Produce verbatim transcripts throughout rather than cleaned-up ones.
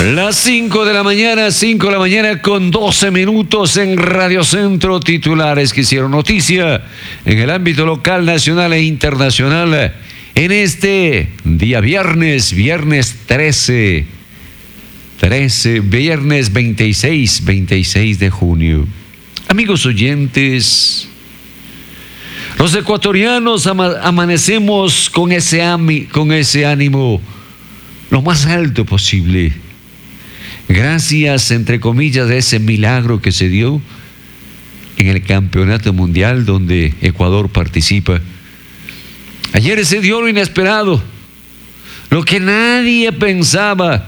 Las cinco de la mañana, cinco de la mañana con doce minutos en Radio Centro. Titulares que hicieron noticia en el ámbito local, nacional e internacional en este día viernes, viernes trece, trece, viernes veintiséis, veintiséis de junio. Amigos oyentes, los ecuatorianos ama- amanecemos con ese, ami- con ese ánimo lo más alto posible. Gracias, entre comillas, a ese milagro que se dio en el Campeonato Mundial donde Ecuador participa. Ayer se dio lo inesperado, lo que nadie pensaba.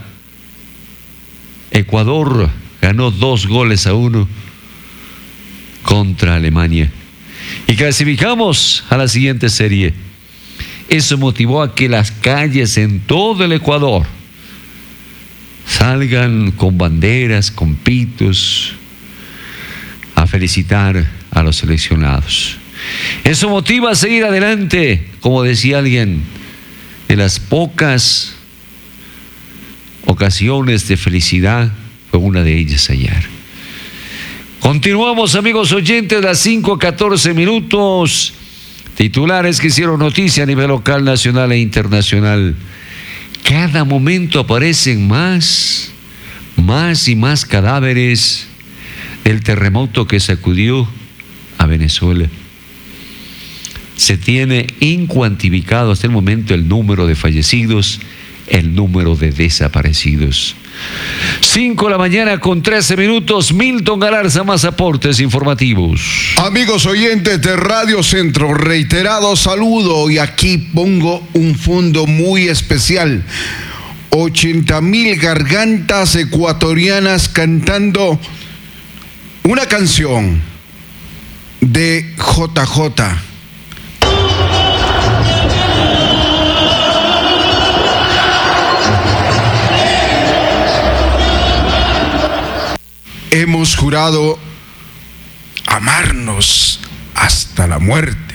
Ecuador ganó dos goles a uno contra Alemania y clasificamos a la siguiente serie. Eso motivó a que las calles en todo el Ecuador salgan con banderas, con pitos, a felicitar a los seleccionados. Eso motiva a seguir adelante, como decía alguien, de las pocas ocasiones de felicidad fue una de ellas ayer. Continuamos, amigos oyentes, las cinco catorce minutos. Titulares que hicieron noticia a nivel local, nacional e internacional. Cada momento aparecen más, más y más cadáveres del terremoto que sacudió a Venezuela. Se tiene incuantificado hasta el momento el número de fallecidos, el número de desaparecidos. cinco de la mañana con trece minutos. Milton Galarza, más aportes informativos. Amigos oyentes de Radio Centro, reiterado saludo, y aquí pongo un fondo muy especial. ochenta mil gargantas ecuatorianas cantando una canción de J J. Hemos jurado amarnos hasta la muerte.